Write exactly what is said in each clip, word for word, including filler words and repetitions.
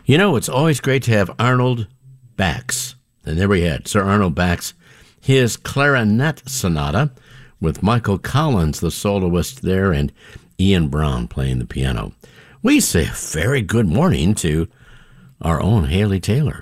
You know, it's always great to have Arnold Bax. And there we had Sir Arnold Bax, his clarinet sonata with Michael Collins, the soloist there, and Ian Brown playing the piano. We say a very good morning to our own Haley Taylor.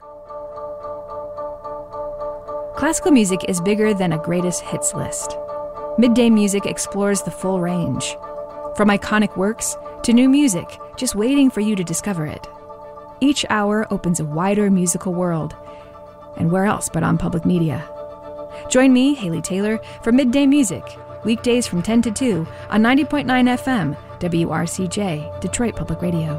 Classical music is bigger than a greatest hits list. Midday Music explores the full range, from iconic works to new music, just waiting for you to discover it. Each hour opens a wider musical world, and where else but on public media? Join me, Haley Taylor, for Midday Music, weekdays from ten to two on ninety point nine F M, W R C J, Detroit Public Radio.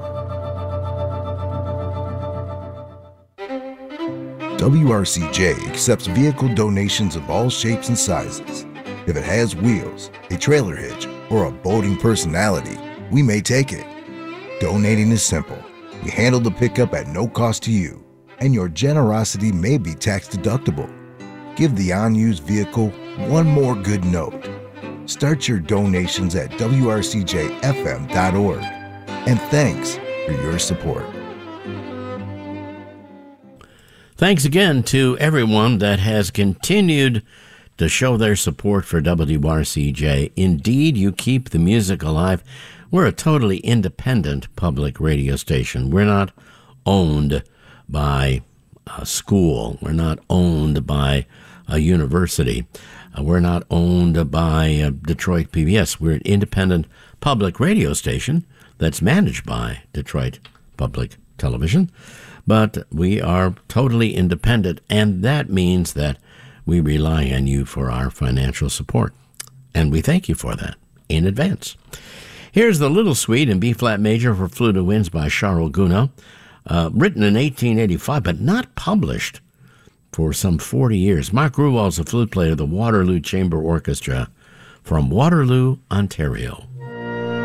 W R C J accepts vehicle donations of all shapes and sizes. If it has wheels, a trailer hitch, or a boating personality, we may take it. Donating is simple. We handle the pickup at no cost to you, and your generosity may be tax deductible. Give the unused vehicle one more good note. Start your donations at W R C J F M dot org. And thanks for your support. Thanks again to everyone that has continued to show their support for W R C J. Indeed, you keep the music alive. We're a totally independent public radio station. We're not owned by a school. We're not owned by a university. Uh, we're not owned by uh, Detroit P B S. We're an independent public radio station that's managed by Detroit Public Television. But we are totally independent, and that means that we rely on you for our financial support. And we thank you for that in advance. Here's the Little Suite in B-flat major for Flute of Winds by Charles Gounod, uh, written in eighteen eighty-five, but not published for some forty years. Mark Ruwald's a flute player of the Waterloo Chamber Orchestra from Waterloo, Ontario.